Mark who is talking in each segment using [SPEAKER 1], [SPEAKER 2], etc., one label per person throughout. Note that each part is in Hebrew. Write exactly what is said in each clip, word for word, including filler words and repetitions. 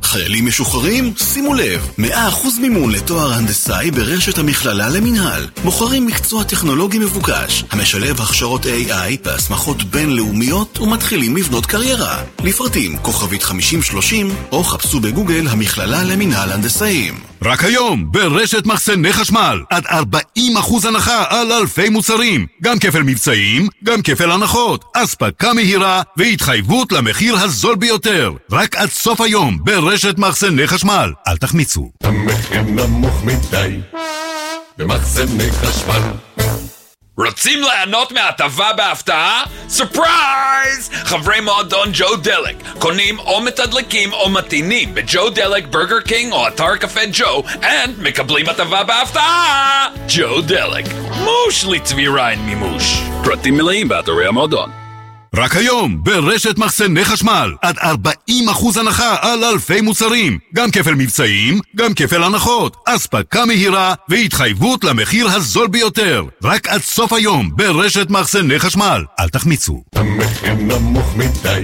[SPEAKER 1] חיילים משוחררים? שימו לב, מאה אחוז מימון לתואר הנדסאי ברשת המכללה למנהל. בוחרים מקצוע טכנולוגי מבוקש, המשלב הכשרות איי איי והסמכות בינלאומיות ומתחילים לבנות קריירה. לפרטים כוכבית חמישים שלושים או חפשו בגוגל המכללה למנהל הנדסאים.
[SPEAKER 2] רק היום, ברשת מחסני חשמל, עד ארבעים אחוז הנחה על אלפי מוצרים. גם כפל מבצעים, גם כפל הנחות, אספקה מהירה והתחייבות למחיר הזול ביותר. רק עד סוף היום, ברשת מחסני חשמל. אל תחמיצו.
[SPEAKER 3] המחיר נמוך מדי, במחסני חשמל.
[SPEAKER 4] רוצים ליהנות מהטבה בהפתעה? סופרייז! חברי מועדון ג'ו דלק קונים או מתדלקים או מתינים בג'ו דלק, ברגר קינג או אתר קפה ג'ו and מקבלים הטבה בהפתעה! ג'ו דלק, מוש לצבי ריין מימוש. פרטים מלאים באתרי המועדון.
[SPEAKER 2] רק היום, ברשת מחסני חשמל, עד ארבעים אחוז הנחה על אלפי מוצרים. גם כפל מבצעים, גם כפל הנחות, אספקה מהירה והתחייבות למחיר הזול ביותר. רק עד סוף היום, ברשת מחסני חשמל. אל תחמיצו.
[SPEAKER 3] המחיר נמוך מדי,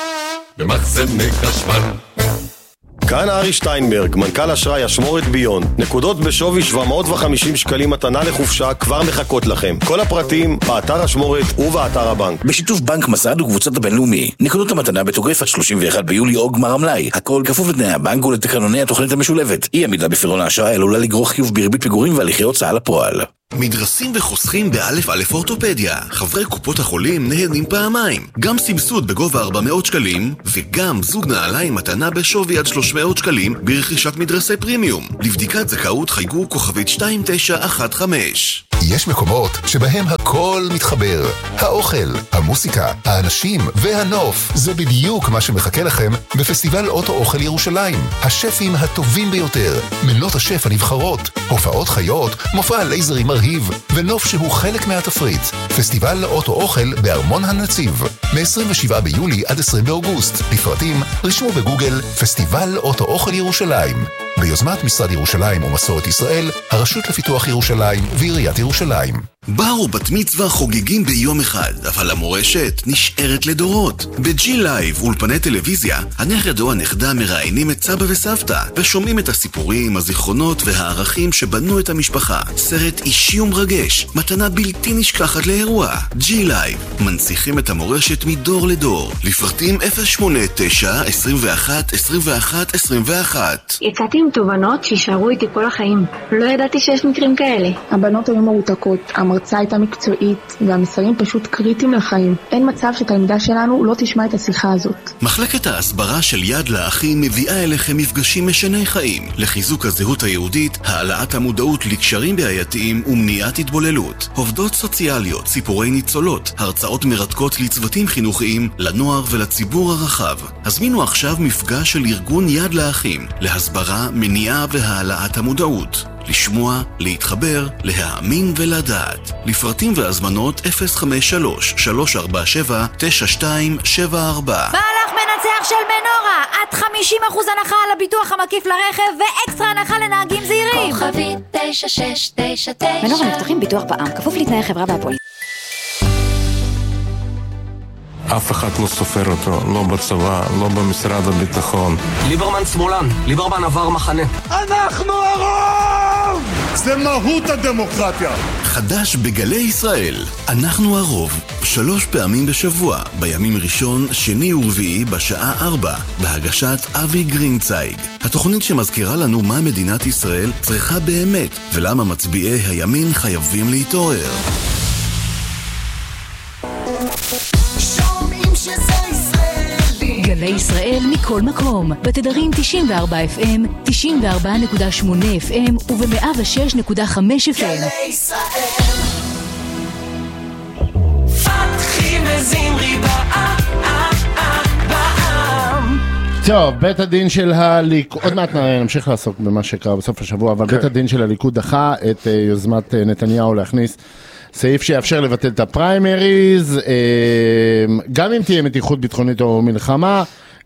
[SPEAKER 3] במחסני חשמל.
[SPEAKER 5] כאן ארי שטיינברג, מנכ"ל אשראי אשמורת ביון. נקודות בשווי שבע מאות וחמישים שקלים מתנה לחופשה כבר מחכות לכם. כל הפרטים באתר אשמורת ובאתר הבנק.
[SPEAKER 6] בשיתוף בנק מסד וקבוצת הבינלאומי. נקודות המתנה בתוקף עד שלושים ואחד ביולי או גמר המלאי. הכל כפוף לתנאי הבנק ולתקנוני התוכנית המשולבת. אי עמידה בפירעון האשראי עלולה לגרור חיוב בריבית פיגורים והליכי הוצאה לפועל.
[SPEAKER 1] מדרסים וחוסכים באלף אלף אורתופדיה. חברי קופות החולים נהנים פעמיים. גם סבסוד בגובה ארבע מאות שקלים, וגם זוג נעליים מתנה בשווי עד שלוש מאות שקלים ברכישת מדרסי פרימיום. לבדיקת זכאות חייגו כוכבית שתיים תשע אחת חמש.
[SPEAKER 7] יש מקומות שבהם הכל מתחבר. האוכל, המוסיקה, האנשים והנוף. זה בדיוק מה שמחכה לכם בפסטיבל אוטו אוכל ירושלים. השפים הטובים ביותר, מנות השף הנבחרות, הופעות חיות, מופע לייזרים מרהיב, ונוף שהוא חלק מהתפריט. פסטיבל אוטו אוכל בארמון הנציב, מ-עשרים ושבעה ביולי עד עשרים באוגוסט. לפרטים רשמו בגוגל פסטיבל אוטו אוכל ירושלים. ביוזמת משרד ירושלים ומסורת ישראל, הרשות לפיתוח ירושלים ועיריית ירושלים.
[SPEAKER 1] בר ובת מצווה חוגגים ביום אחד, אבל המורשת נשארת לדורות. בג'י לייב אולפני טלוויזיה, הנכד או הנכדה מראיינים את סבא וסבתא, ושומעים את הסיפורים, הזיכרונות והערכים שבנו את המשפחה. סרט אישי ומרגש, מתנה בלתי נשכחת לאירוע. ג'י לייב, מנציחים את המורשת מדור לדור. לפרטים אפס שמונה תשע עשרים ואחת עשרים ואחת עשרים ואחת.
[SPEAKER 8] יצאתי עם תובנות שישארו איתי כל החיים. לא ידעתי שיש מקרים כאלה.
[SPEAKER 9] הבנות היו מרותקות, המרצה הייתה מקצועית, והמסרים פשוט קריטיים לחיים. אין מצב שתלמידה שלנו לא תשמע את השיחה הזאת.
[SPEAKER 1] מחלקת ההסברה של יד לאחים מביאה אליכם מפגשים משני חיים, לחיזוק הזהות היהודית, העלאת המודעות לקשרים בעייתיים ומניעת התבוללות. עובדות סוציאליות, סיפורי ניצולות, הרצאות מרתקות לצוותים חינוכיים, לנוער ולציבור הרחב. הזמינו עכשיו מפגש של ארגון יד לאחים, להסברה, מניעה והעלאת המודעות. לשמוע, להתחבר, להאמין ולדעת. לפרטים והזמנות אפס חמש שלוש שלוש ארבע שבע תשע שתיים שבע ארבע.
[SPEAKER 10] מהלך מנצח של מנורה, עד חמישים אחוז הנחה על הביטוח המקיף לרכב ואקסטרה הנחה לנהגים זהירים.
[SPEAKER 11] כוכבית תשע שש תשע תשע.
[SPEAKER 10] מנורה מבטחים ביטוח בע"מ, כפוף לתנאי חברה והפוליסה.
[SPEAKER 12] אף אחד לא סופר אותו, לא בצבא, לא במשרד הביטחון.
[SPEAKER 13] ליברמן שמאלן, ליברמן עבר מחנה.
[SPEAKER 14] אנחנו הרוב! זה מהות הדמוקרטיה.
[SPEAKER 1] חדש בגלי ישראל, אנחנו הרוב, שלוש פעמים בשבוע, בימים ראשון, שני ורביעי בשעה ארבע, בהגשת אבי גרינצייג. התוכנית שמזכירה לנו מה מדינת ישראל צריכה באמת, ולמה מצביעי הימין חייבים להתעורר.
[SPEAKER 15] גלי ישראל מכל מקום, בתדרים תשעים וארבע אף אם, תשעים וארבע נקודה שמונה אף אם וב-מאה ושש נקודה חמש אף אם.
[SPEAKER 16] גלי ישראל פתחי וזמרי בעם.
[SPEAKER 17] טוב, בית הדין של הליכוד, עוד מעט נמשיך לעסוק במה שקרה בסוף השבוע, אבל בית הדין של הליכוד דחה את יוזמת נתניהו להכניס סעיף שיאפשר לבטל את הפריימריז, גם אם תהיה מתיחות ביטחונית או מלחמה,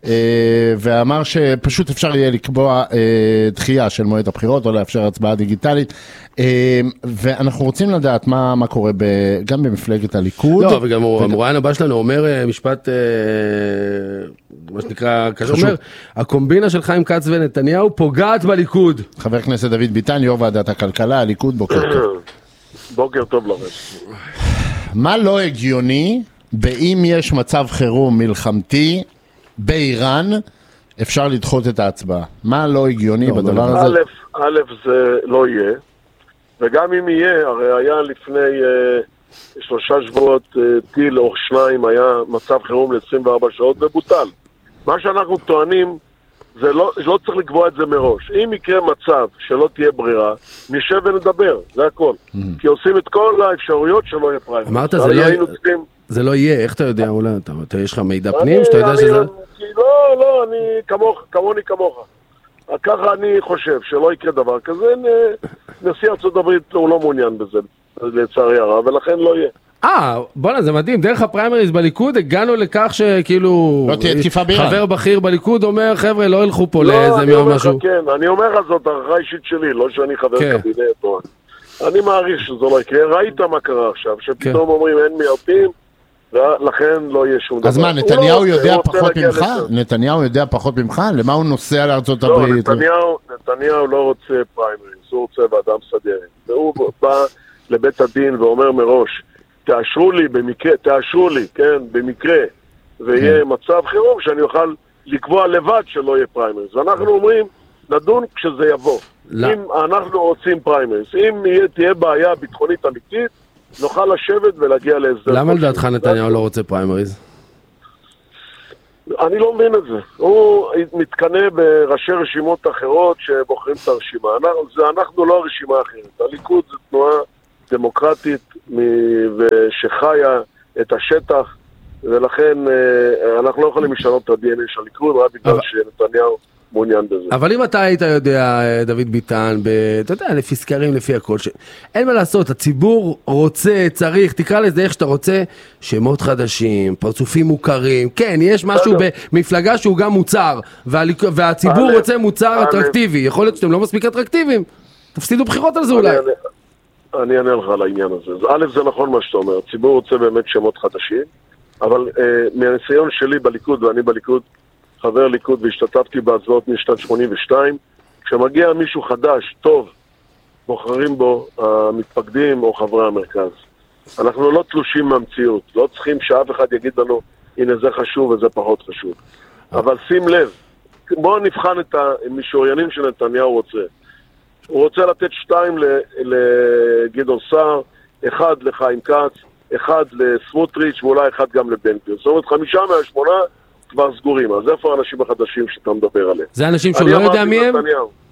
[SPEAKER 17] ואמר שפשוט אפשר יהיה לקבוע דחייה של מועד הבחירות, או לאפשר הצבעה דיגיטלית, ואנחנו רוצים לדעת מה, מה קורה ב, גם במפלגת הליכוד.
[SPEAKER 18] לא, וגם המרואיין הבא שלנו אומר משפט, מה שנקרא, כזה אומר, הקומבינה של חיים כץ ונתניהו פוגעת בליכוד.
[SPEAKER 17] חבר הכנסת דוד ביטן, יו"ר ועדת הכלכלה, הליכוד, בוקר טוב.
[SPEAKER 19] בוקר טוב לכם.
[SPEAKER 17] מה לא הגיוני, באם יש מצב חירום מלחמתי באיראן, אפשר לדחות את ההצבעה? מה לא הגיוני לא, בדבר הזה?
[SPEAKER 19] א', א', זה לא יהיה, וגם אם יהיה, הרי היה לפני אה, שלושה שבועות אה, טיל או שניים, היה מצב חירום ל-עשרים וארבע שעות ובוטל. מה שאנחנו טוענים, זה לא, לא צריך לקבוע את זה מראש. אם יקרה מצב שלא תהיה ברירה, נשב ונדבר, זה הכל. Mm-hmm. כי עושים את כל האפשרויות שלא יהיה פריימריז.
[SPEAKER 18] אמרת, זה לא, צריכים... זה לא יהיה, איך אתה יודע, אולי, אתה, אתה יש לך מידע פנים, שאתה יודע אני, שזה...
[SPEAKER 19] אני, לא, לא, אני כמוך, כמוני כמוך. ככה אני חושב שלא יקרה דבר כזה, נשיא ארצות הברית הוא לא מעוניין בזה, לצערי הרב, ולכן לא יהיה.
[SPEAKER 18] אה, בוא'נה, זה מדהים, דרך הפריימריז בליכוד הגענו לכך שכאילו...
[SPEAKER 17] לא תהיה תקיפה בירה.
[SPEAKER 18] חבר בכיר בליכוד אומר, חבר'ה, לא ילכו פה לאיזה מיום משהו.
[SPEAKER 19] כן, אני אומר לך זאת הערכה אישית שלי, לא שאני חבר קבינט או... אני מעריך שזו לא יקרה, ראית מה קרה עכשיו, שפתאום אומרים אין מיירפים, ולכן לא יהיה שום דבר.
[SPEAKER 17] אז מה, נתניהו יודע פחות ממך? נתניהו יודע פחות ממך? למה הוא נוסע לארצות הברית?
[SPEAKER 19] לא, נתניהו לא רוצה פריימריז, הוא רוצה ועדה מסדרת. והוא בא לבית הדין ואומר מראש, תאשרו לי במקרה, תאשרו לי, כן, במקרה, ויהיה מצב חירום שאני אוכל לקבוע לבד שלא יהיה פריימריז. ואנחנו אומרים, נדון כשזה יבוא. אם אנחנו רוצים פריימריז, אם תהיה בעיה ביטחונית אמיתית, נוכל לשבת ולהגיע להסדר.
[SPEAKER 18] למה לדעתך נתניהו לא רוצה פריימריז?
[SPEAKER 19] אני לא מבין את זה. הוא מתקנה בראשי רשימות אחרות שבוחרים את הרשימה. אנחנו לא הרשימה אחרת. הליכוד זה תנועה דמוקרטית ושחיה את השטח, ולכן אנחנו לא יכולים לשנות את ה-די אן איי של הליכוד, רק בגלל שנתניהו מעוניין בזה.
[SPEAKER 18] אבל אם אתה היית יודע, דוד ביטן, אתה יודע, לפי סקרים, לפי הכל, אין מה לעשות, הציבור רוצה, צריך, תקרא לזה איך שאתה רוצה, שמות חדשים, פרצופים מוכרים, כן, יש משהו במפלגה שהוא גם מוצר, והציבור רוצה מוצר אטרקטיבי, יכול להיות שאתם לא מספיק אטרקטיביים, תפסידו בחירות על זה אולי.
[SPEAKER 19] אני אענה לך על העניין הזה. א', זה נכון מה שאתה אומר, הציבור רוצה באמת שמות חדשים, אבל מהניסיון שלי בליכוד, ואני בליכוד, חבר ליכוד והשתתפתי בהצבעות משנת שמונים ושתיים, כשמגיע מישהו חדש, טוב, בוחרים בו המתפקדים או חברי המרכז. אנחנו לא תלושים מהמציאות, לא צריכים שאף אחד יגיד לנו, הנה זה חשוב וזה פחות חשוב. אבל שים לב, בואו נבחן את המשוריינים שנתניהו רוצה. הוא רוצה לתת שתיים לגדעון סער, אחד לחיים כץ, אחד לסמוטריץ' ואולי אחד גם לבן גביר. זאת אומרת, חמישה מהשמונה כבר סגורים. אז איפה האנשים החדשים שאתה מדבר עליהם?
[SPEAKER 18] זה אנשים שהוא לא יודע מי הם?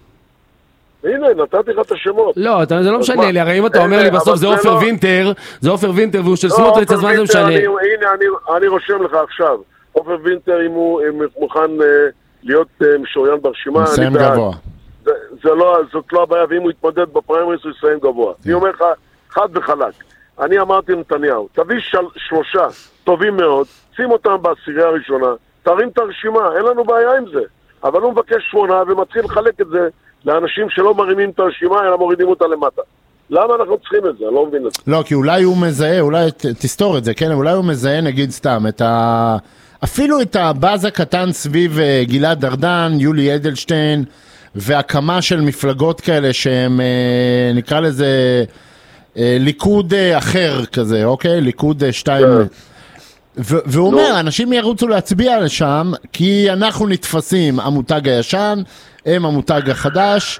[SPEAKER 19] הנה, נתתי לך את השמות.
[SPEAKER 18] לא, זה לא משנה לי, הרי אם אתה אומר לי בסוף זה עופר וינטר, זה עופר וינטר והוא של סמוטריץ', אז מה זה משנה?
[SPEAKER 19] הנה, אני רושם לך עכשיו, עופר וינטר אם הוא מוכן להיות משוריין ברשימה,
[SPEAKER 17] אני בעד.
[SPEAKER 19] זה לא, זאת לא הבעיה, ואם הוא יתמודד בפריימריז הוא יסיים גבוה. אני אומר לך, חד וחלק. אני אמרתי נתניהו, תביא של, שלושה טובים מאוד, שים אותם בעשירייה הראשונה, תרים את הרשימה, אין לנו בעיה עם זה. אבל הוא מבקש שמונה ומתחיל לחלק את זה לאנשים שלא מרימים את הרשימה, אלא מורידים אותה למטה. למה אנחנו צריכים את זה? אני לא מבין את זה.
[SPEAKER 17] לא, כי אולי הוא מזהה, אולי תסתור את זה, כן? אולי הוא מזהה, נגיד סתם, את ה... אפילו את הבאז הקטן סביב גלעד ארדן, יולי אדלשטיין, והקמה של מפלגות כאלה שהם, נקרא לזה, ליכוד אחר כזה, אוקיי? ליכוד שתיים. והוא אומר, אנשים ירוצו להצביע לשם, כי אנחנו נתפסים המותג הישן, הם המותג החדש,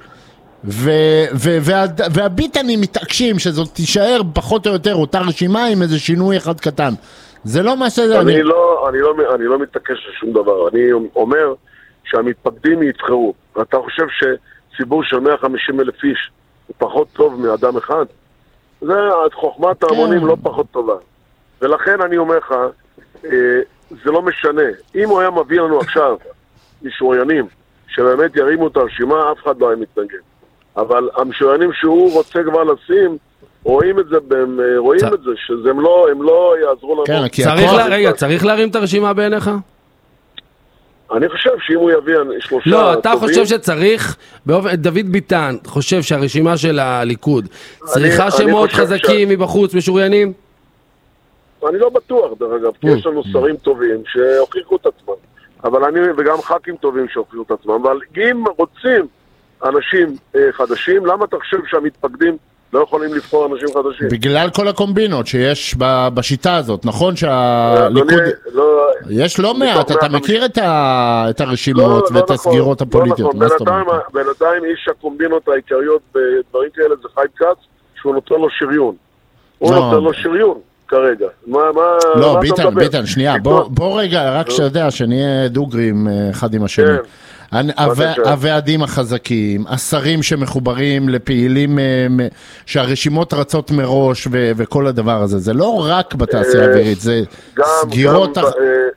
[SPEAKER 17] והביטנים מתעקשים שזאת תישאר פחות או יותר אותה רשימה עם איזה שינוי אחד קטן. זה לא מה שזה...
[SPEAKER 19] אני לא מתעקש לשום דבר. אני אומר שהמתפקדים יתחרו. אתה חושב שציבור של מאה וחמישים אלף איש הוא פחות טוב מאדם אחד? זה חוכמת ההמונים לא פחות טובה. ולכן אני אומר לך, זה לא משנה. אם הוא היה מביא לנו עכשיו משוריינים שבאמת ירימו את הרשימה, אף אחד לא היה מתנגד. אבל המשוריינים שהוא רוצה כבר לשים, רואים את זה, רואים את זה, שהם לא, הם לא יעזרו לנו.
[SPEAKER 18] צריך רגע, צריך להרים את הרשימה בעיניך?
[SPEAKER 19] אני חושב שאם הוא יביא שלושה
[SPEAKER 18] לא,
[SPEAKER 19] טובים...
[SPEAKER 18] אתה חושב שצריך, באופן, דוד ביטן חושב שהרשימה של הליכוד צריכה
[SPEAKER 19] אני,
[SPEAKER 18] שמות
[SPEAKER 19] אני
[SPEAKER 18] חזקים ש... מבחוץ, משוריינים?
[SPEAKER 19] אני לא בטוח, דרך אגב, כי יש לנו שרים טובים שהוכיחו את עצמם. אבל אני, וגם ח"כים טובים שהוכיחו את עצמם. אבל אם רוצים אנשים אה, חדשים, למה אתה חושב שהמתפקדים לא יכולים לבחור אנשים חדשים?
[SPEAKER 17] בגלל כל הקומבינות שיש בשיטה הזאת, נכון שהליכוד...
[SPEAKER 19] לא,
[SPEAKER 17] יש לא מעט, אתה מכיר את, ה... את הרשימות
[SPEAKER 19] לא,
[SPEAKER 17] ואת
[SPEAKER 19] לא
[SPEAKER 17] הסגירות
[SPEAKER 19] נכון,
[SPEAKER 17] הפוליטיות.
[SPEAKER 19] לא נכון, בינתיים, בינתיים איש הקומבינות העיקריות בדברים כאלה זה חיים כץ, שהוא נותן לו שריון. הוא
[SPEAKER 17] לא.
[SPEAKER 19] נותן לו שריון כרגע. מה, מה,
[SPEAKER 17] לא,
[SPEAKER 19] מה
[SPEAKER 17] ביטן, ביטן, שנייה, בוא, בוא רגע, רק שיודע שנהיה דוגרים אחד עם השני. כן. הוועדים החזקים, השרים שמחוברים לפעילים שהרשימות רצות מראש ו- וכל הדבר הזה, זה לא רק בתעשייה האווירית, זה
[SPEAKER 19] גם,
[SPEAKER 17] סגירות...
[SPEAKER 19] גם,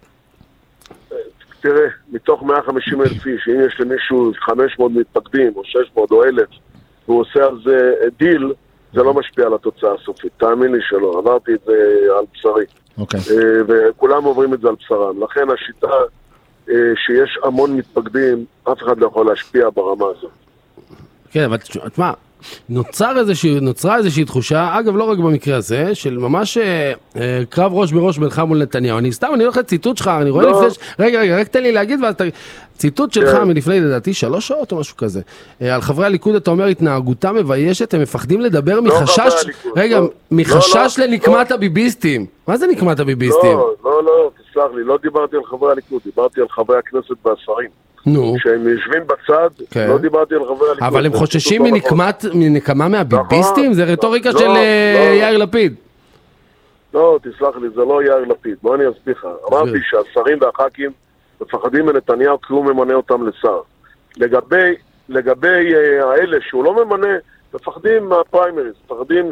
[SPEAKER 19] תראה, מתוך מאה וחמישים אלף איש, אם יש למישהו חמש מאות מתפקדים או שש מאות או אלף והוא עושה על זה דיל, זה לא משפיע על התוצאה הסופית, תאמין לי שלא, עברתי את זה על בשרי.
[SPEAKER 17] אוקיי.
[SPEAKER 19] וכולם עוברים את זה על בשרם, לכן השיטה שיש המון מתפקדים, אף אחד לא יכול להשפיע ברמה הזאת.
[SPEAKER 18] כן, אבל תשמע, נוצר איזושהי, נוצרה איזושהי תחושה, אגב לא רק במקרה הזה, של ממש אה, קרב ראש בראש בינך מול נתניהו. אני סתם, אני הולך לציטוט שלך, אני רואה לא. לפני... רגע, רגע, רק תן לי להגיד, ואז אתה... ציטוט שלך כן. מלפני, לדעתי, שלוש שעות או משהו כזה. אה, על חברי הליכוד, אתה אומר, התנהגותם מביישת, הם מפחדים לדבר לא מחשש... רגע, לא, מחשש לא, לנקמת לא. הביביסטים. מה זה נקמת הביביסטים?
[SPEAKER 19] לא, לא, לא, תסלח לי, לא דיברתי על חברי הליכוד, דיברתי על חברי הכנסת והשרים.
[SPEAKER 18] נו.
[SPEAKER 19] כשהם יושבים בצד, כן. לא דיברתי על חברי הליכוד.
[SPEAKER 18] אבל הם חוששים מנקמת, מנקמה מהביביסטים? נכון. זה רטוריקה לא, של לא, יאיר לפיד.
[SPEAKER 19] לא, תסלח לי, זה לא יאיר לפיד. מה אני אסביר לך? אמרתי שהשרים והח"כים מפחדים מנתניהו כי הוא ממנה אותם לשר. לגבי, לגבי uh, האלה שהוא לא ממנה, מפחדים מהפריימריז, מפחדים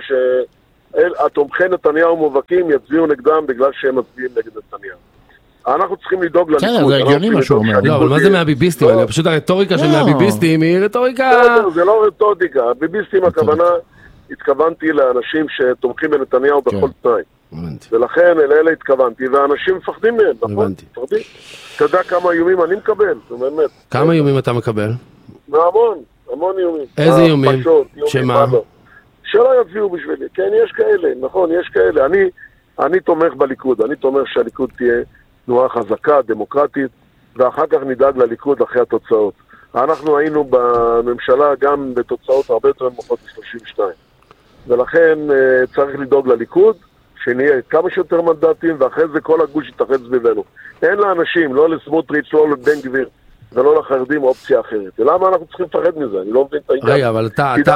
[SPEAKER 19] שהתומכי נתניהו מובהקים יצביעו נגדם בגלל שהם מצביעים נגד נתניהו. אנחנו צריכים לדאוג לליכוד.
[SPEAKER 17] כן, זה הגיוני מה שהוא אומר.
[SPEAKER 18] לא, אבל מה זה מהביביסטים? פשוט הרטוריקה של מהביביסטים היא רטוריקה...
[SPEAKER 19] זה לא רטוריקה. הביביסטים הכוונה, התכוונתי לאנשים שתומכים בנתניהו בכל תנאי. ולכן אלה התכוונתי, ואנשים מפחדים מהם, נכון? מפחדים. אתה יודע כמה איומים אני מקבל, באמת.
[SPEAKER 18] כמה איומים אתה מקבל?
[SPEAKER 19] המון, המון איומים.
[SPEAKER 18] איזה איומים? שמה?
[SPEAKER 19] שלא יצביעו בשבילי. כן, יש כאלה, נכון, יש כאלה. אני... אני תומך בליכוד, אני תומך שהליכוד תהיה תנועה חזקה, דמוקרטית, ואחר כך נדאג לליכוד אחרי התוצאות. אנחנו היינו בממשלה גם בתוצאות הרבה יותר נמוכות מ-שלושים ושתיים. ולכן צריך לדאוג לליכוד, שנהיה כמה שיותר מנדטים, ואחרי זה כל הגוש יתאחד סביבנו. אין לאנשים, לא לסמוטריץ', לא לבן גביר, ולא לחרדים אופציה אחרת. למה אנחנו צריכים לפחד מזה? אני לא מבין את העניין.
[SPEAKER 18] רגע, אבל אתה, אתה,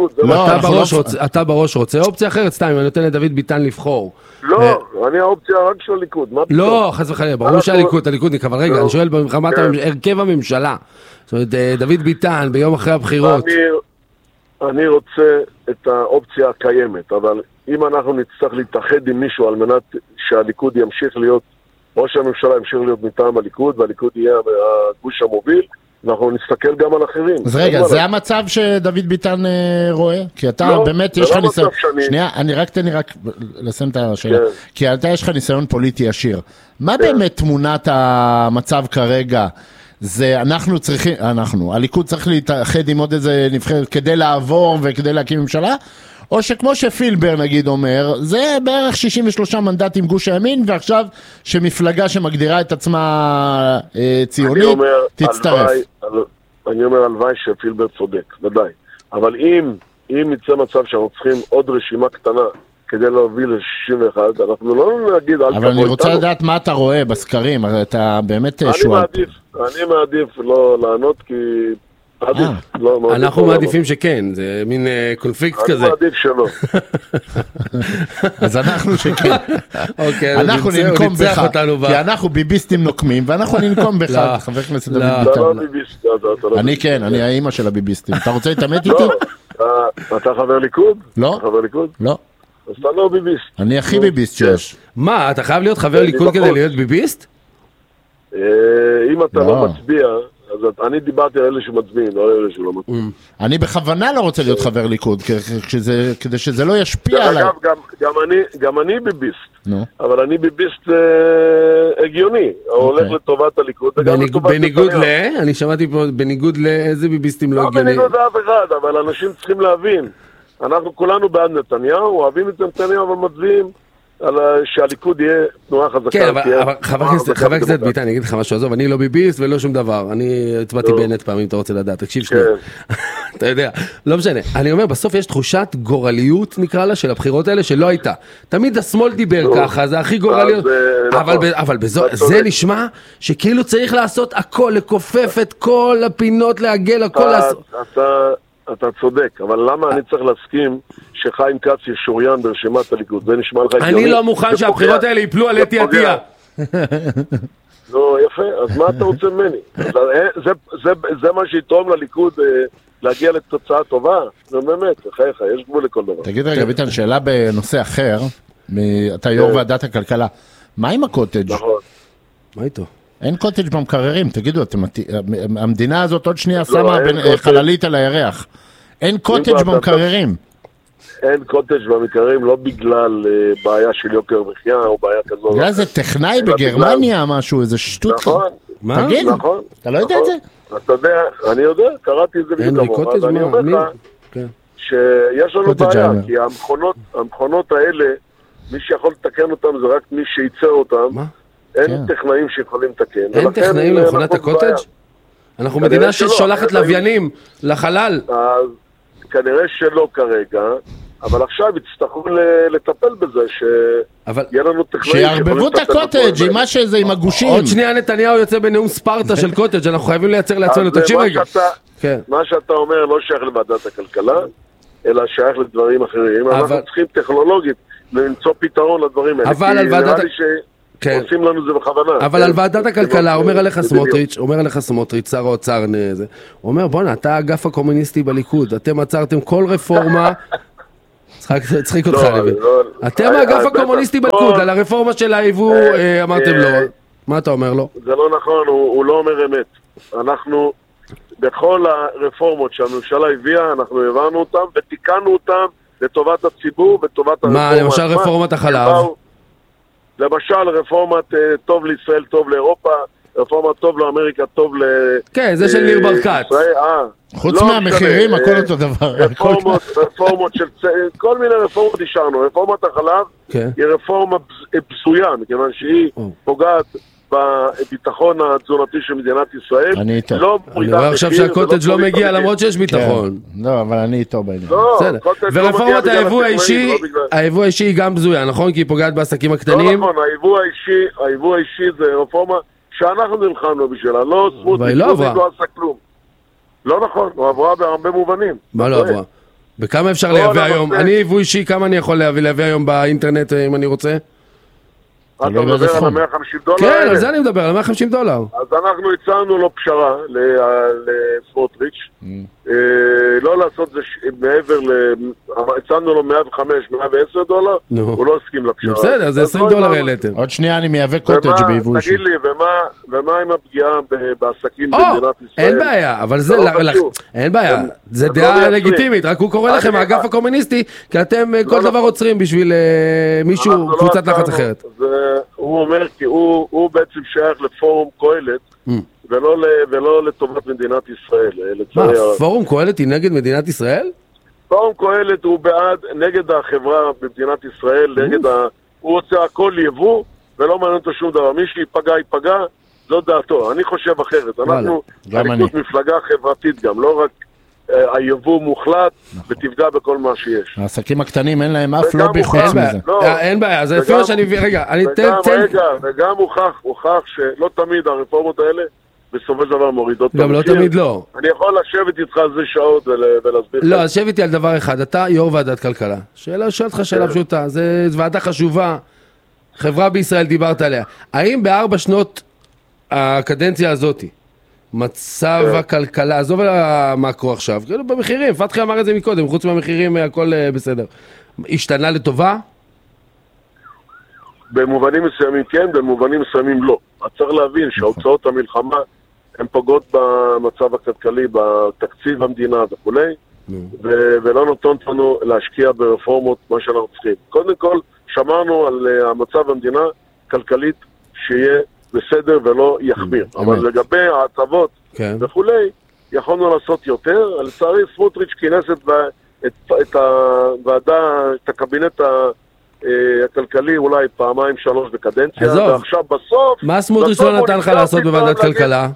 [SPEAKER 18] אתה בראש רוצה אופציה אחרת? סתם, אני נותן לדוד ביטן לבחור.
[SPEAKER 19] לא, אני האופציה רק של הליכוד.
[SPEAKER 18] לא, חס וחלילה, ברור שהליכוד, הליכודניק, אבל רגע, אני שואל ברמת הרכב הממשלה. זאת אומרת, דוד ביטן ביום אחרי הבחירות.
[SPEAKER 19] אני רוצה את האופציה הקיימת, אבל אם אנחנו נצטרך להתאחד עם מישהו על מנת שהליכוד ימשיך להיות, ראש הממשלה ימשיך להיות מטעם הליכוד, והליכוד יהיה הגוש המוביל, אנחנו נסתכל גם על אחרים.
[SPEAKER 17] אז רגע, זה המצב שדוד ביטן רואה? כי אתה באמת יש לך ניסיון... שנייה, אני רק תן לי רק לסיים את השאלה. כי אתה יש לך ניסיון פוליטי עשיר. מה באמת תמונת המצב כרגע? זה אנחנו צריכים, אנחנו, הליכוד צריך להתאחד עם עוד איזה נבחרת כדי לעבור וכדי להקים ממשלה? או שכמו שפילבר נגיד אומר, זה בערך שישים ושלושה מנדטים גוש הימין, ועכשיו שמפלגה שמגדירה את עצמה אה, ציונית, אני אומר, תצטרף.
[SPEAKER 19] הלוואי, אני אומר הלוואי שפילבר צודק, ודאי. אבל אם, אם יצא מצב שאנחנו צריכים עוד רשימה קטנה כדי להוביל ל-שישים ואחת, אנחנו לא נגיד...
[SPEAKER 17] אבל אני רוצה איתנו. לדעת מה אתה רואה בסקרים, אתה באמת שואל.
[SPEAKER 19] אני מעדיף, אני מעדיף לא לענות כי...
[SPEAKER 18] אנחנו מעדיפים שכן, זה מין קונפליקט כזה.
[SPEAKER 19] אני מעדיף שלא.
[SPEAKER 17] אז אנחנו שכן. אנחנו ננקום בך, כי אנחנו ביביסטים נוקמים, ואנחנו ננקום בך, חבר כנסת דוד ביטן.
[SPEAKER 19] אתה לא ביביסט.
[SPEAKER 17] אני כן, אני האמא של הביביסטים. אתה רוצה להתעמת איתי?
[SPEAKER 19] אתה חבר ליכוד?
[SPEAKER 17] לא.
[SPEAKER 19] חבר ליכוד?
[SPEAKER 17] לא.
[SPEAKER 19] אז אתה לא ביביסט.
[SPEAKER 17] אני הכי ביביסט שיש.
[SPEAKER 18] מה, אתה חייב להיות חבר ליכוד כדי להיות ביביסט?
[SPEAKER 19] אם אתה לא מצביע... אז אני דיברתי על אלה שמצביעים, לא על אלה שלא מצביעים.
[SPEAKER 17] אני בכוונה לא רוצה להיות חבר ליכוד, כדי שזה לא ישפיע עליי.
[SPEAKER 19] אגב, גם אני ביביסט,
[SPEAKER 17] נו.
[SPEAKER 19] אבל אני ביביסט הגיוני, הולך לטובת הליכוד וגם לטובת
[SPEAKER 18] בניגוד ל... אני שמעתי פה, בניגוד לאיזה ביביסטים לא הגיוני.
[SPEAKER 19] לא בניגוד לאף אחד, אבל אנשים צריכים להבין. אנחנו כולנו בעד נתניהו, אוהבים את נתניהו, אבל מצביעים על שהליכוד יהיה תנועה חזקה.
[SPEAKER 18] כן, אבל חבר הכנסת ביטן, אני אגיד לך משהו, עזוב, אני לא ביביסט ולא שום דבר. אני הצבעתי בנט פעמים, אתה רוצה לדעת, תקשיב שנייה. אתה יודע, לא משנה. אני אומר, בסוף יש תחושת גורליות, נקרא לה, של הבחירות האלה, שלא הייתה. תמיד השמאל דיבר ככה, זה הכי גורליות. אבל זה נשמע שכאילו צריך לעשות הכל, לכופף את כל הפינות, לעגל, הכל לעשות.
[SPEAKER 19] אתה צודק, אבל למה אני צריך להסכים שחיים כץ ישוריין ברשימת הליכוד? זה נשמע לך הגיוני?
[SPEAKER 18] אני לא מוכן שהבחירות האלה ייפלו על אתי עטיה.
[SPEAKER 19] לא, יפה, אז מה אתה רוצה ממני? זה מה שיתרום לליכוד להגיע לתוצאה טובה? זה באמת, חייך, יש גבול לכל דבר.
[SPEAKER 17] תגיד רגע, ביטן, שאלה בנושא אחר, אתה יו"ר ועדת הכלכלה, מה עם הקוטג'?
[SPEAKER 19] נכון.
[SPEAKER 18] מה איתו?
[SPEAKER 17] אין קוטג' במקררים, תגידו, המדינה הזאת עוד שנייה שמה חללית על הירח. אין קוטג' במקררים.
[SPEAKER 19] אין קוטג' במקררים, לא בגלל בעיה של יוקר מחיה או בעיה כזו.
[SPEAKER 17] בגלל זה טכנאי בגרמניה משהו, איזה שטות.
[SPEAKER 19] נכון.
[SPEAKER 17] תגיד, אתה לא יודע את זה?
[SPEAKER 19] אתה יודע, אני יודע, קראתי את זה בדיוק כמוך, אז אני אומר לך שיש לנו בעיה, כי המכונות האלה, מי שיכול לתקן אותם זה רק מי שייצר אותם. מה? אין טכנאים שיכולים לתקן.
[SPEAKER 18] אין טכנאים למכונת הקוטג'? אנחנו מדינה ששולחת לוויינים לחלל.
[SPEAKER 19] אז כנראה שלא כרגע, אבל עכשיו יצטרכו לטפל בזה, שיהיה לנו טכנאים
[SPEAKER 17] שיערבבו את הקוטג' עם מה שזה, עם הגושים.
[SPEAKER 18] עוד שנייה נתניהו יוצא בנאום ספרטה של קוטג', אנחנו חייבים לייצר לעצמנו. תקשיב רגע.
[SPEAKER 19] מה שאתה אומר לא שייך לוועדת הכלכלה, אלא שייך לדברים אחרים. אנחנו צריכים טכנולוגית למצוא פתרון לדברים האלה.
[SPEAKER 18] אבל על ועדת...
[SPEAKER 19] עושים לנו זה בכוונה.
[SPEAKER 18] אבל על ועדת הכלכלה, אומר עליך סמוטריץ', אומר עליך סמוטריץ', שר האוצר, הוא אומר, בוא'נה, אתה האגף הקומוניסטי בליכוד, אתם עצרתם כל רפורמה, צחיק אותך, אתם האגף הקומוניסטי בליכוד, על הרפורמה של היבוא, אמרתם לא, מה אתה אומר לו?
[SPEAKER 19] זה לא נכון, הוא לא אומר אמת. אנחנו, בכל הרפורמות שהממשלה הביאה, אנחנו הבאנו אותם ותיקנו אותם לטובת הציבור, לטובת הרפורמה.
[SPEAKER 18] מה, למשל רפורמת החלב?
[SPEAKER 19] למשל, רפורמת טוב לישראל, טוב לאירופה, רפורמת טוב לאמריקה, טוב ל...
[SPEAKER 18] כן, זה של ניר ברקת.
[SPEAKER 17] חוץ מהמחירים, הכל אותו דבר.
[SPEAKER 19] רפורמות של... כל מיני רפורמות אישרנו. רפורמת החלב היא רפורמה בזויה, מכיוון שהיא פוגעת בביטחון התזונתי של מדינת ישראל.
[SPEAKER 17] אני איתו.
[SPEAKER 18] אני רואה עכשיו שהקוטג' לא מגיע למרות שיש ביטחון.
[SPEAKER 17] לא, אבל אני איתו בעניין.
[SPEAKER 18] ורפורמת היבוא האישי היא גם בזויה, נכון? כי היא פוגעת בעסקים הקטנים.
[SPEAKER 19] לא נכון, היבוא האישי זה רפורמה שאנחנו נלחמנו בשבילה, לא סמוטריץ', לא עשה כלום. לא נכון, הוא עברה בהרבה מובנים.
[SPEAKER 18] מה לא עברה? בכמה אפשר להביא היום? אני יבוא אישי, כמה אני יכול להביא היום באינטרנט אם אני רוצה?
[SPEAKER 19] אתה מדבר על מאה וחמישים דולר?
[SPEAKER 18] כן, על זה אני מדבר, על מאה וחמישים דולר.
[SPEAKER 19] אז אנחנו הצענו לו פשרה לסמוטריץ', לא לעשות זה מעבר ל... הצענו לו מאה וחמש, מאה ועשר דולר, הוא לא הסכים לפשרה.
[SPEAKER 18] בסדר, זה עשרים דולר העליתם.
[SPEAKER 17] עוד שנייה אני מייבא קוטג' ביבוא אישי.
[SPEAKER 19] תגיד לי, ומה עם הפגיעה בעסקים במדינת ישראל?
[SPEAKER 18] אין בעיה, אבל זה... אין בעיה, זה דעה לגיטימית, רק הוא קורא לכם האגף הקומוניסטי, כי אתם כל דבר עוצרים בשביל מישהו, קבוצת לחץ אחרת.
[SPEAKER 19] הוא אומר כי הוא בעצם שייך לפורום קהלת, ולא לטובת מדינת ישראל.
[SPEAKER 18] מה, פורום קהלת היא נגד מדינת ישראל?
[SPEAKER 19] פורום קהלת הוא בעד, נגד החברה במדינת ישראל, נגד ה... הוא רוצה הכל יבוא, ולא מעניין אותו שום דבר. מי שיפגע, ייפגע, זו דעתו. אני חושב אחרת. אנחנו, הליכוד מפלגה חברתית גם, לא רק היבוא מוחלט, ותפגע בכל מה שיש.
[SPEAKER 17] העסקים הקטנים אין להם אף לובי חוץ מזה.
[SPEAKER 18] אין בעיה, זה אפילו שאני... רגע, אני
[SPEAKER 19] תן... רגע, וגם הוכח שלא תמיד הרפורמות האלה בסופו של דבר מורידות.
[SPEAKER 18] גם לא תמיד לא.
[SPEAKER 19] אני יכול לשבת איתך על זה שעות ולהסביר.
[SPEAKER 18] לא, אז שב איתי על דבר אחד. אתה יו"ר ועדת כלכלה. שאלה, שואלת לך שאלה פשוטה. זו ועדה חשובה. חברה בישראל דיברת עליה. האם בארבע שנות הקדנציה הזאת מצב הכלכלה, עזוב על המקרו עכשיו, כאילו במחירים, פתחי אמר את זה מקודם, חוץ מהמחירים הכל בסדר. השתנה לטובה?
[SPEAKER 19] במובנים מסוימים כן, במובנים מסוימים לא. צריך להבין שההוצאות המלחמה הן פוגעות במצב הכלכלי, בתקציב המדינה וכולי, ו- ולא נותנות לנו להשקיע ברפורמות מה שאנחנו צריכים. קודם כל, שמרנו על uh, המצב המדינה כלכלית שיהיה בסדר ולא יחמיר. אבל לגבי ההטבות
[SPEAKER 18] כן.
[SPEAKER 19] וכולי, יכולנו לעשות יותר. לצערי, סמוטריץ' כינס את, את, את הוועדה, את הקבינט ה... הכלכלי אולי פעמיים שלוש בקדנציה, ועכשיו בסוף...
[SPEAKER 18] מה סמוטריץ' לא נתן לך לעשות בוועדת כלכלה?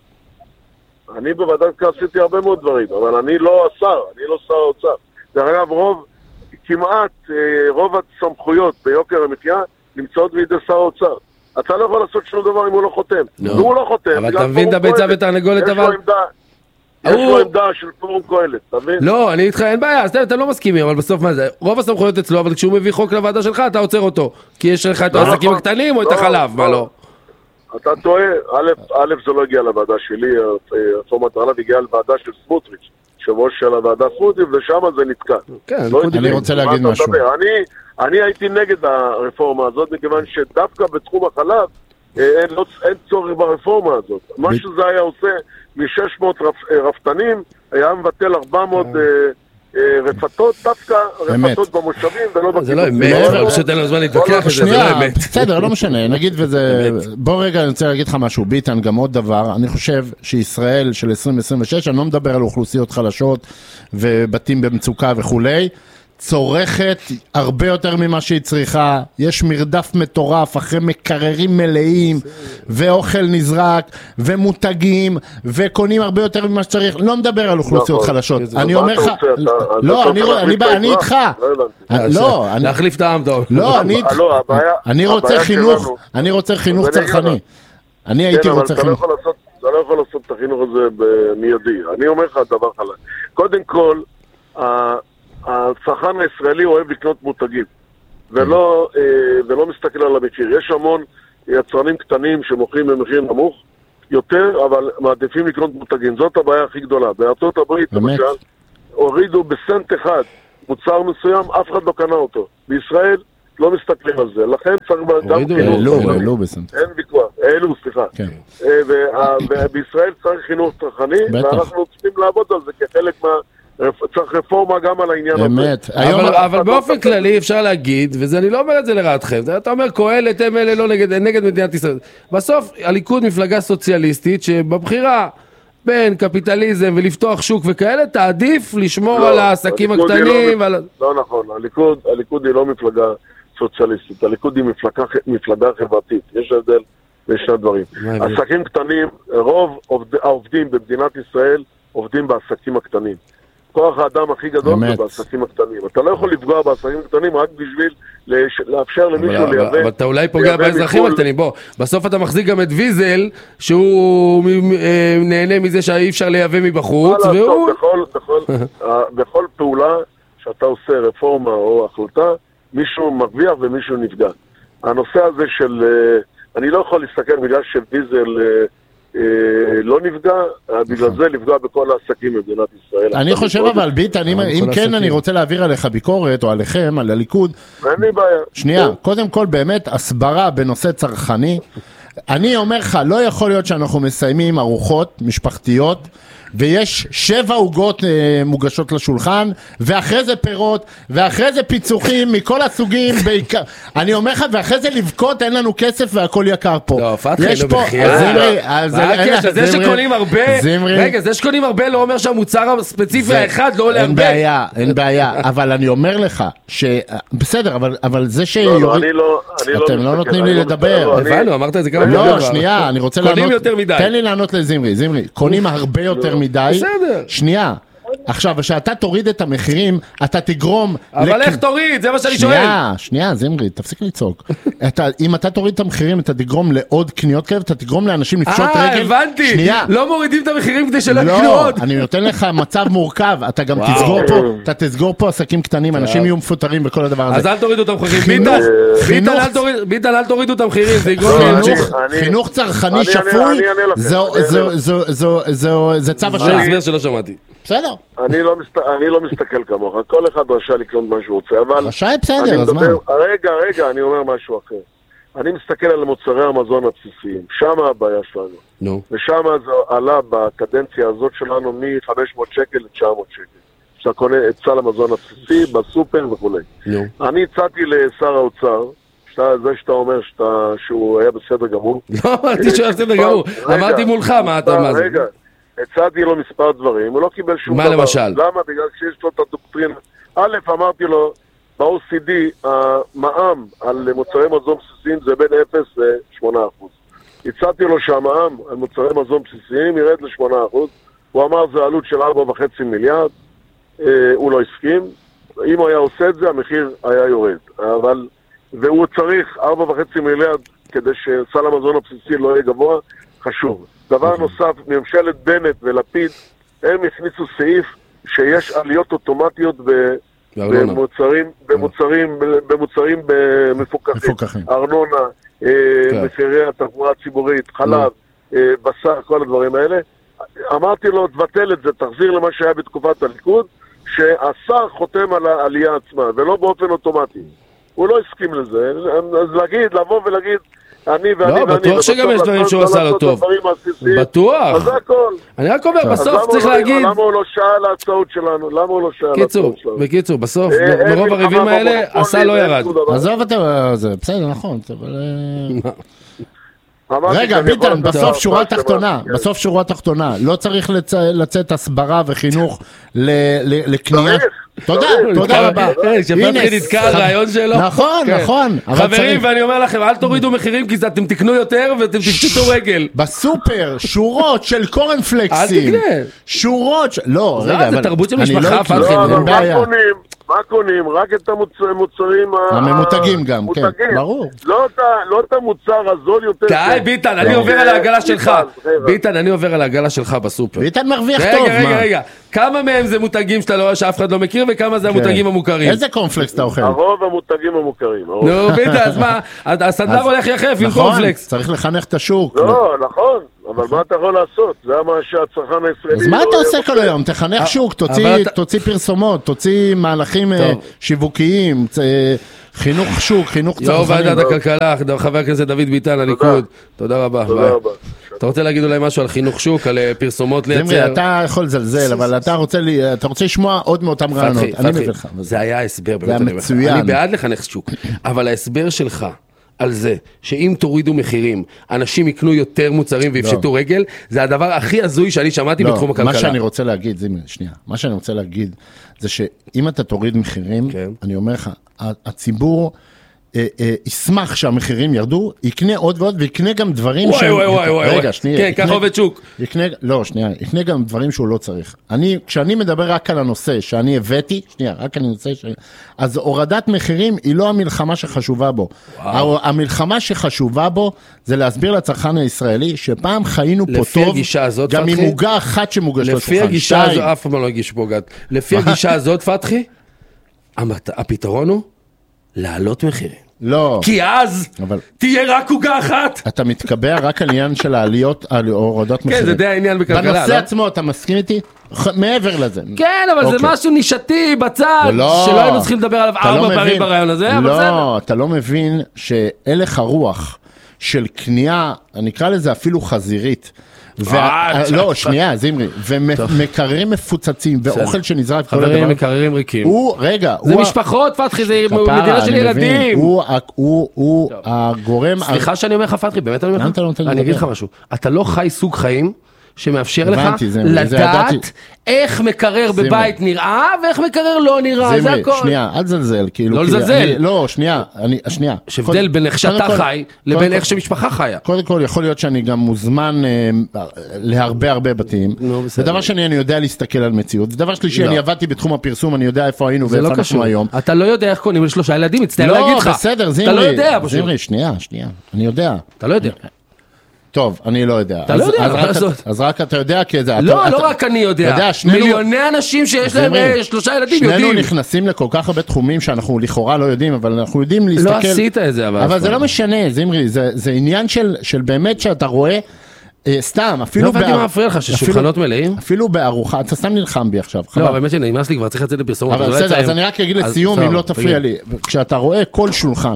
[SPEAKER 19] אני בוועדת כלכלה עשיתי הרבה מאוד דברים, אבל אני לא השר, אני לא שר האוצר. דרך אגב, רוב, כמעט רוב הסמכויות ביוקר המחיה נמצאות בידי שר האוצר. אתה לא יכול לעשות שום דבר אם הוא לא חותם. והוא לא חותם.
[SPEAKER 18] אבל אתה מבין את הביצה ותרנגולת אבל?
[SPEAKER 19] יש לו עמדה של פורום קהלת, אתה מבין? לא,
[SPEAKER 18] אני איתך, אין בעיה, אתם לא מסכימים, אבל בסוף מה זה? רוב הסמכויות אצלו, אבל כשהוא מביא חוק לוועדה שלך, אתה עוצר אותו. כי יש לך את העסקים הקטנים או את החלב, מה לא?
[SPEAKER 19] אתה טועה, א', זה לא הגיע לוועדה שלי, רפורמת הרלב הגיעה לוועדה של סמוטריץ', שבראש של הוועדה סמוטריץ', ושם זה נתקע.
[SPEAKER 17] אני רוצה להגיד משהו.
[SPEAKER 19] אני הייתי נגד הרפורמה הזאת, מכיוון שדווקא בתחום החלב, אין צורך ברפורמה הזאת. מה שזה היה עושה מ-שש מאות רפתנים, היה מבטל ארבע מאות רפתות, דווקא רפתות במושבים ולא בקיבוצים.
[SPEAKER 18] זה לא אמת, פשוט אין לו זמן להתווכח את זה, זה לא אמת.
[SPEAKER 17] בסדר, לא משנה, נגיד וזה... בוא רגע, אני רוצה להגיד לך משהו, ביטן, גם עוד דבר, אני חושב שישראל של עשרים עשרים ושש, אני לא מדבר על אוכלוסיות חלשות ובתים במצוקה וכולי, צורכת הרבה יותר ממה שהיא צריכה, יש מרדף מטורף אחרי מקררים מלאים ואוכל נזרק ומותגים וקונים הרבה יותר ממה שצריך, לא מדבר על אוכלוסיות חלשות, אני אומר לך, לא, אני איתך, לא,
[SPEAKER 18] להחליף את העם טוב,
[SPEAKER 17] לא, אני רוצה חינוך, אני רוצה חינוך צרכני, אני הייתי רוצה חינוך.
[SPEAKER 19] אתה לא יכול לעשות את החינוך הזה במיידי, אני אומר לך דבר חלק, קודם כל, הצרכן הישראלי אוהב לקנות מותגים, ולא, אה, ולא מסתכל על המחיר. יש המון יצרנים קטנים שמוכרים במחיר נמוך יותר, אבל מעדיפים לקנות מותגים. זאת הבעיה הכי גדולה. בארצות הברית, למשל, הורידו בסנט אחד מוצר מסוים, אף אחד לא קנה אותו. בישראל לא מסתכלים על זה. לכן צריך גם חינוך.
[SPEAKER 17] העלו, העלו בסנט.
[SPEAKER 19] אין ויכוח. העלו, סליחה. כן. ובישראל צריך חינוך צרכני, ואנחנו צריכים לעבוד על זה כחלק מה... צריך רפורמה גם על העניין
[SPEAKER 17] באמת.
[SPEAKER 18] הזה. אבל באופן כללי אפשר להגיד, וזה אני לא אומר את זה לרעתכם, אתה אומר קהלת הם אלה לא נגד מדינת ישראל. בסוף הליכוד מפלגה סוציאליסטית שבבחירה בין קפיטליזם ולפתוח שוק וכאלה, תעדיף לשמור על העסקים הקטנים.
[SPEAKER 19] לא נכון, הליכוד היא לא מפלגה סוציאליסטית, הליכוד היא מפלגה חברתית, יש הבדל בשני הדברים. עסקים קטנים, רוב העובדים במדינת ישראל עובדים בעסקים הקטנים. כוח האדם הכי גדול זה בעסקים הקטנים. אתה לא יכול לפגוע בעסקים הקטנים רק בשביל לאפשר למישהו לייבא.
[SPEAKER 18] אבל אתה אולי פוגע באזרחים הקטנים. בוא, בסוף אתה מחזיק גם את ויזל, שהוא נהנה מזה שאי אפשר לייבא מבחוץ, והוא...
[SPEAKER 19] בכל פעולה שאתה עושה רפורמה או החלטה, מישהו מרוויח ומישהו נפגע. הנושא הזה של... אני לא יכול להסתכל בגלל שוויזל... לא נפגע, בגלל זה לפגוע בכל העסקים במדינת ישראל.
[SPEAKER 17] אני חושב אבל, ביטן, אם כן אני רוצה להעביר עליך ביקורת, או עליכם, על הליכוד.
[SPEAKER 19] אין לי בעיה.
[SPEAKER 17] שנייה, קודם כל באמת, הסברה בנושא צרכני. אני אומר לך, לא יכול להיות שאנחנו מסיימים ארוחות משפחתיות, ויש שבע עוגות אה, מוגשות לשולחן, ואחרי זה פירות, ואחרי זה פיצוחים מכל הסוגים, בעיקר, אני אומר לך, ואחרי זה לבכות, אין לנו כסף והכל יקר פה.
[SPEAKER 18] לא, פתחי, לא בחייה.
[SPEAKER 17] זמרי,
[SPEAKER 18] מה הקשר? זה שקונים הרבה, רגע, זה שקונים הרבה לא אומר שהמוצר הספציפי האחד לא עולה הרבה.
[SPEAKER 17] אין בעיה, אין בעיה, אבל אני אומר לך, בסדר, אבל זה שיוריד... אתם לא נותנים לי לדבר.
[SPEAKER 18] הבנו, אמרת את זה כמה
[SPEAKER 17] פעמים. לא, שנייה, אני רוצה לענות... תן לי לענות לזמרי, זמרי, קונים הרבה יותר מדי.
[SPEAKER 18] בסדר.
[SPEAKER 17] שנייה. עכשיו, כשאתה תוריד את המחירים, אתה תגרום...
[SPEAKER 18] אבל איך תוריד? זה מה שאני שואל.
[SPEAKER 17] שנייה, שנייה, זמרי, תפסיק לצעוק. אם אתה תוריד את המחירים, אתה תגרום לעוד קניות כאלה, אתה תגרום לאנשים לפשוט רגל.
[SPEAKER 18] אה, הבנתי.
[SPEAKER 17] שנייה.
[SPEAKER 18] לא מורידים את המחירים כדי שלא יקנו עוד.
[SPEAKER 17] לא, אני נותן לך מצב מורכב. אתה גם תסגור פה, אתה תסגור פה עסקים קטנים, אנשים יהיו מפוטרים וכל הדבר הזה.
[SPEAKER 18] אז אל תורידו את המחירים. ביטן, אל תורידו את המחירים.
[SPEAKER 17] חינוך צרכני שפוי, זה צו השעה. בסדר.
[SPEAKER 19] אני לא, מסת... אני לא מסתכל כמוך, כל אחד רשאי לקנות מה שהוא רוצה, אבל...
[SPEAKER 17] רשאי בסדר, אז מה?
[SPEAKER 19] רגע, רגע, אני אומר משהו אחר. אני מסתכל על מוצרי המזון הבסיסיים, שם הבעיה שלנו.
[SPEAKER 18] נו.
[SPEAKER 19] ושם זה עלה בקדנציה הזאת שלנו מ-חמש מאות שקל ל-תשע מאות שקל. שאתה קונה את סל המזון הבסיסי בסופר וכו'.
[SPEAKER 18] נו.
[SPEAKER 19] אני הצעתי לשר האוצר, זה שאתה אומר שאתה, שהוא היה בסדר גמור.
[SPEAKER 18] לא, אמרתי שהוא היה בסדר גמור. אמרתי מולך, מה אתה מה זה?
[SPEAKER 19] רגע, הצעתי לו מספר דברים, הוא לא קיבל שום דבר.
[SPEAKER 18] מה למשל?
[SPEAKER 19] למה? בגלל שיש לו את הדוקטרינה. א', אמרתי לו, ב-או סי די, המע"מ על מוצרי מזון בסיסיים זה בין אפס ל-שמונה אחוז. הצעתי לו שהמע"מ על מוצרי מזון בסיסיים ירד ל-שמונה אחוז. הוא אמר זה עלות של ארבע וחצי מיליארד. הוא לא הסכים. אם הוא היה עושה את זה, המחיר היה יורד. אבל... והוא צריך ארבע וחצי מיליארד כדי שסל המזון הבסיסי לא יהיה גבוה, חשוב. דבר נוסף, ממשלת בנט ולפיד, הם הכניסו סעיף שיש עליות אוטומטיות במוצרים, במוצרים, במוצרים מפוקחים. ארנונה, מחירי התחבורה הציבורית, חלב, בשר, כל הדברים האלה. אמרתי לו, תבטל את זה, תחזיר למה שהיה בתקופת הליכוד, שהשר חותם על העלייה עצמה, ולא באופן אוטומטי. הוא לא הסכים לזה, אז להגיד, לבוא ולהגיד, אני ואני ואני...
[SPEAKER 18] לא, בטוח שגם יש דברים שהוא עשה לו טוב. בטוח.
[SPEAKER 19] אז זה הכל.
[SPEAKER 18] אני רק אומר, בסוף צריך להגיד...
[SPEAKER 19] למה הוא לא שאל ההצעות שלנו? למה הוא לא שאל ההצעות שלנו?
[SPEAKER 18] בקיצור, בסוף, מרוב הריבים האלה, עשה לא ירד.
[SPEAKER 17] עזוב אתה, זה בסדר, נכון, אבל... רגע, ביטן, בסוף שורה תחתונה, בסוף שורה תחתונה, לא צריך לצאת הסברה וחינוך לקנייה. תודה, תודה רבה.
[SPEAKER 18] שפתחי נתקע על רעיון שלו.
[SPEAKER 17] נכון, נכון.
[SPEAKER 18] חברים, ואני אומר לכם, אל תורידו מחירים, כי אתם תקנו יותר ואתם תפשטו רגל.
[SPEAKER 17] בסופר, שורות של קורנפלקסים.
[SPEAKER 18] אל תקנה.
[SPEAKER 17] שורות, לא, רגע.
[SPEAKER 18] זה תרבות של משפחה, פתחי.
[SPEAKER 19] לא, אבל מה קונים? מה קונים? רק את המוצרים
[SPEAKER 17] הממותגים גם, כן, ברור.
[SPEAKER 19] לא את המוצר הזול יותר.
[SPEAKER 18] די, ביטן, אני עובר על העגלה שלך. ביטן, אני עובר על העגלה שלך בסופר.
[SPEAKER 17] ביטן מרוויח טוב, מה?
[SPEAKER 18] רגע, רגע, רגע. כמה מהם זה מותגים שאתה לא רואה שאף אחד לא מכיר, וכמה זה המותגים המוכרים?
[SPEAKER 17] איזה קורנפלקס אתה אוכל?
[SPEAKER 19] הרוב המותגים המוכרים.
[SPEAKER 18] נו, ביטן, אז מה? הסנדר הולך יחף עם קורנפלקס.
[SPEAKER 17] צריך לחנך את השוק.
[SPEAKER 19] לא, נכון. אבל מה אתה יכול לעשות? זה מה שהצרכן הישראלי...
[SPEAKER 17] אז מה אתה עושה כל היום? תחנך שוק, תוציא פרסומות, תוציא מהלכים שיווקיים, חינוך שוק, חינוך צרכנים.
[SPEAKER 18] יו"ר ועדת הכלכלה, חבר הכנסת דוד ביטן, הליכוד. תודה רבה.
[SPEAKER 19] תודה רבה.
[SPEAKER 18] אתה רוצה להגיד אולי משהו על חינוך שוק, על פרסומות לייצר?
[SPEAKER 17] זמרי, אתה יכול לזלזל, אבל אתה רוצה לשמוע עוד מאותם רעיונות. אני מביא לך.
[SPEAKER 18] זה היה הסבר,
[SPEAKER 17] זה היה מצוין.
[SPEAKER 18] אני בעד לחנך שוק, אבל ההסבר שלך על זה, שאם תורידו מחירים, אנשים יקנו יותר מוצרים ויפשטו רגל, זה הדבר הכי הזוי שאני שמעתי בתחום הכלכלה.
[SPEAKER 17] מה שאני רוצה להגיד, זמרי, שנייה, מה שאני רוצה להגיד, זה שאם אתה תוריד מחירים, אני אומר לך, הציבור ישמח שהמחירים ירדו, יקנה עוד ועוד, ויקנה גם דברים
[SPEAKER 18] וואי וואי וואי וואי.
[SPEAKER 17] רגע, שנייה.
[SPEAKER 18] כן, ככה עובד שוק.
[SPEAKER 17] לא, שנייה, יקנה גם דברים שהוא לא צריך. אני, כשאני מדבר רק על הנושא שאני הבאתי, שנייה, רק על הנושא, אז הורדת מחירים היא לא המלחמה שחשובה בו. המלחמה שחשובה בו זה להסביר לצרכן הישראלי שפעם חיינו פה טוב, גם עם מוגה אחת שמוגש לשולחן.
[SPEAKER 18] לפי הגישה הזו, אף פעם לא הגיש פה גד. לפי הגישה הזאת, פתחי, הפתרון הוא להעלות מחירים.
[SPEAKER 17] לא.
[SPEAKER 18] כי אז אבל... תהיה רק עוגה אחת.
[SPEAKER 17] אתה מתקבע רק על עניין של העליות, על הורדות מחירים.
[SPEAKER 18] כן, זה די העניין בכלכלה.
[SPEAKER 17] בנושא
[SPEAKER 18] לא?
[SPEAKER 17] עצמו, אתה מסכים איתי? מעבר לזה.
[SPEAKER 18] כן, אבל אוקיי. זה משהו נישתי בצד,
[SPEAKER 17] לא,
[SPEAKER 18] שלא היינו צריכים לדבר עליו ארבע
[SPEAKER 17] לא
[SPEAKER 18] פעמים ברעיון הזה,
[SPEAKER 17] לא,
[SPEAKER 18] אבל זה...
[SPEAKER 17] לא, אתה לא מבין שהלך הרוח של קנייה, אני אקרא לזה אפילו חזירית, לא, שנייה, זמרי, ומקררים מפוצצים, ואוכל שנזרק,
[SPEAKER 18] חברים, מקררים ריקים.
[SPEAKER 17] הוא, רגע,
[SPEAKER 18] זה משפחות, פתחי, זה מדינה של ילדים.
[SPEAKER 17] הוא הגורם...
[SPEAKER 18] סליחה שאני אומר לך, פתחי, באמת אני אומר לך? אני אגיד לך משהו. אתה לא חי סוג חיים שמאפשר לך לדעת איך מקרר בבית נראה, ואיך מקרר לא נראה, זה הכל.
[SPEAKER 17] שנייה, אל זלזל.
[SPEAKER 18] לא לזלזל.
[SPEAKER 17] לא, שנייה, שנייה.
[SPEAKER 18] יש הבדל בין איך שאתה חי, לבין איך שמשפחה חיה.
[SPEAKER 17] קודם כל, יכול להיות שאני גם מוזמן להרבה הרבה בתים. זה דבר שאני יודע להסתכל על מציאות. זה דבר שלישי, אני עבדתי בתחום הפרסום, אני יודע איפה היינו ואיפה אנחנו היום.
[SPEAKER 18] אתה לא יודע איך קונים לשלושה ילדים, מצטער להגיד לך.
[SPEAKER 17] לא, בסדר, זמרי, שנייה, שנייה. אני יודע.
[SPEAKER 18] אתה לא יודע.
[SPEAKER 17] טוב, אני לא יודע.
[SPEAKER 18] אתה לא יודע, מה לעשות?
[SPEAKER 17] אז רק אתה יודע כי זה...
[SPEAKER 18] לא, לא רק אני יודע. מיליוני אנשים שיש להם שלושה ילדים יודעים.
[SPEAKER 17] שנינו נכנסים לכל כך הרבה תחומים שאנחנו לכאורה לא יודעים, אבל אנחנו יודעים להסתכל...
[SPEAKER 18] לא עשית את זה, אבל...
[SPEAKER 17] אבל זה לא משנה, זמרי, זה עניין של באמת שאתה רואה... סתם, אפילו...
[SPEAKER 18] לא הבנתי מה מפריע לך, ששולחנות מלאים?
[SPEAKER 17] אפילו בארוחה, אתה סתם נלחם בי עכשיו.
[SPEAKER 18] לא, באמת שנמאס לי, כבר צריך לצאת לפרסומות.
[SPEAKER 17] אבל בסדר, אז אני רק אגיד לסיום, אם לא תפריע לי. כשאתה רואה כל שולחן,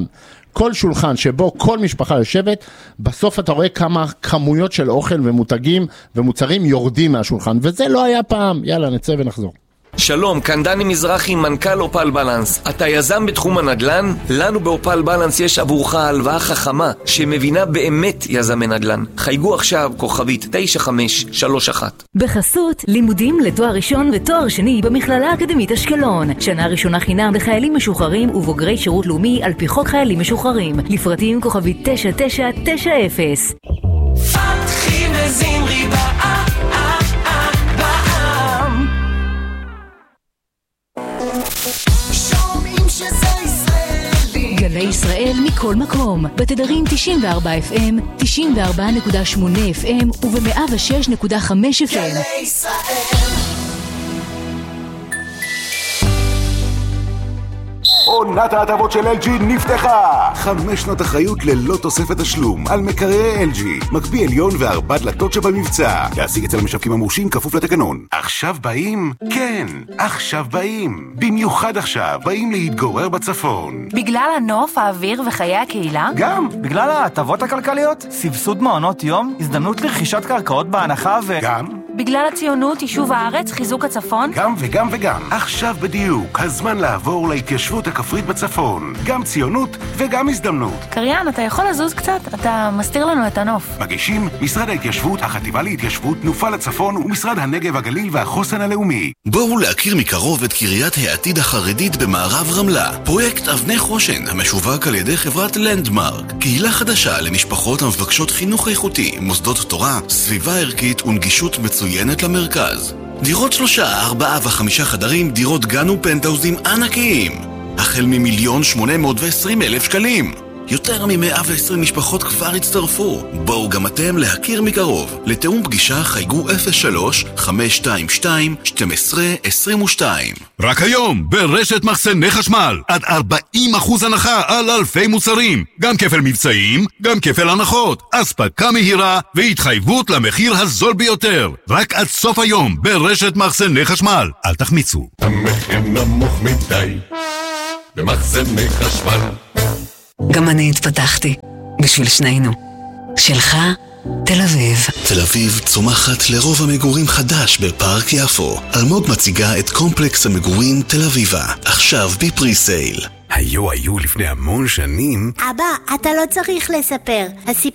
[SPEAKER 17] כל שולחן שבו כל משפחה יושבת, בסוף אתה רואה כמה כמויות של אוכל ומותגים ומוצרים יורדים מהשולחן, וזה לא היה פעם. יאללה, נצא ונחזור.
[SPEAKER 13] שלום, כאן דני מזרחי, מנכ"ל אופל בלנס. אתה יזם בתחום הנדל"ן? לנו באופל בלנס יש עבורך הלוואה חכמה שמבינה באמת יזמי נדל"ן. חייגו עכשיו כוכבית תשע חמש שלוש אחת.
[SPEAKER 15] בחסות, לימודים לתואר ראשון ותואר שני במכללה האקדמית אשקלון. שנה ראשונה חינם לחיילים משוחררים ובוגרי שירות לאומי על פי חוק חיילים משוחררים. לפרטים כוכבית תשע תשע תשע אפס.
[SPEAKER 16] פתחי וזמרי בעם. שומעים שזה ישראלי.
[SPEAKER 15] גלי ישראל מכל מקום, בתדרים תשעים וארבע אף אם, תשעים וארבע נקודה שמונה אף אם וב-מאה ושש נקודה חמש אף אם.
[SPEAKER 16] גלי ישראל.
[SPEAKER 20] עונת ההטבות של אל ג'י נפתחה! חמש שנות אחריות ללא תוספת תשלום על מקררי אל ג'י, מקפיא עליון וארבע דלתות שבמבצע. להשיג אצל המשווקים המורשים כפוף לתקנון. עכשיו באים? כן, עכשיו באים. במיוחד עכשיו באים להתגורר בצפון.
[SPEAKER 21] בגלל הנוף, האוויר וחיי הקהילה?
[SPEAKER 22] גם, בגלל ההטבות הכלכליות, סבסוד מעונות יום, הזדמנות לרכישת קרקעות בהנחה ו...
[SPEAKER 20] גם
[SPEAKER 21] בגלל הציונות, יישוב הארץ, חיזוק הצפון?
[SPEAKER 20] גם וגם וגם. עכשיו בדיוק, הזמן לעבור להתיישבות הכפרית בצפון. גם ציונות וגם הזדמנות.
[SPEAKER 21] קריין, אתה יכול לזוז קצת? אתה מסתיר לנו את הנוף.
[SPEAKER 20] מגישים משרד ההתיישבות, החטיבה להתיישבות, תנופה לצפון ומשרד הנגב הגליל והחוסן הלאומי.
[SPEAKER 1] בואו להכיר מקרוב את קריית העתיד החרדית במערב רמלה. פרויקט אבני חושן, המשווק על ידי חברת לנדמרק. קהילה חדשה למשפחות המבקשות חינוך איכותי, מוסדות תורה, סביבה ערכית ונגישות מצוינת למרכז. דירות שלושה, ארבעה וחמישה חדרים, דירות גן ופנטאוזים ענקיים. החל ממיליון שמונה מאות ועשרים אלף שקלים. יותר מ-מאה ועשרים משפחות כבר הצטרפו. בואו גם אתם להכיר מקרוב. לתאום פגישה חייגו אפס שלוש חמש שתיים שתיים שתים עשרה עשרים ושתיים.
[SPEAKER 2] רק היום, ברשת מחסני חשמל, עד ארבעים אחוז הנחה על אלפי מוצרים. גם כפל מבצעים, גם כפל הנחות. אספקה מהירה והתחייבות למחיר הזול ביותר. רק עד סוף היום, ברשת מחסני חשמל. אל תחמיצו.
[SPEAKER 3] המחיר נמוך מדי במחסני חשמל.
[SPEAKER 23] גם אני התפתחתי, בשביל שנינו. שלך, תל אביב.
[SPEAKER 1] תל אביב צומחת לרוב המגורים חדש בפארק יפו. אלמוג מציגה את קומפלקס המגורים תל אביבה, עכשיו בפרי-סייל.
[SPEAKER 24] היו היו לפני המון שנים.
[SPEAKER 25] אבא, אתה לא צריך לספר. הסיפור